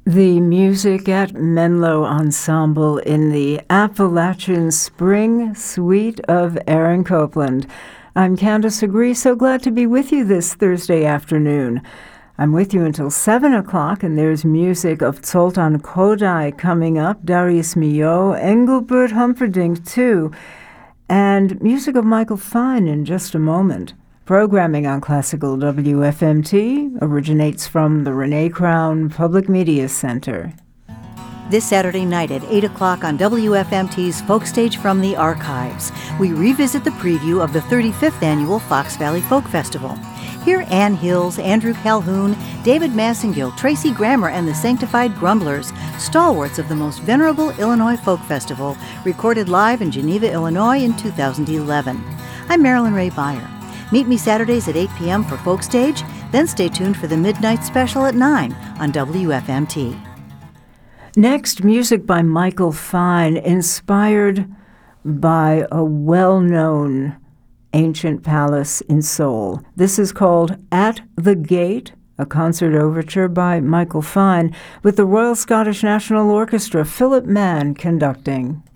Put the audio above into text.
The music at Menlo Ensemble in the Appalachian Spring Suite of Aaron Copland. I'm Candace Agree, so glad to be with you this Thursday afternoon. I'm with you until 7 o'clock, and there's music of Zoltan Kodály coming up, Darius Milhaud, Engelbert Humperdinck too, and music of Michael Fine in just a moment. Programming on Classical WFMT originates from the Renee Crown Public Media Center. This Saturday night at 8 o'clock on WFMT's Folk Stage from the Archives, we revisit the preview of the 35th Annual Fox Valley Folk Festival. Hear Ann Hills, Andrew Calhoun, David Massengill, Tracy Grammer, and the Sanctified Grumblers, stalwarts of the most venerable Illinois Folk Festival, recorded live in Geneva, Illinois in 2011. I'm Marilyn Ray Beyer. Meet me Saturdays at 8 p.m. for Folk Stage, then stay tuned for the Midnight Special at 9 on WFMT. Next, music by Michael Fine, inspired by a well-known ancient palace in Seoul. This is called At the Gate, a concert overture by Michael Fine, with the Royal Scottish National Orchestra, Philip Mann conducting.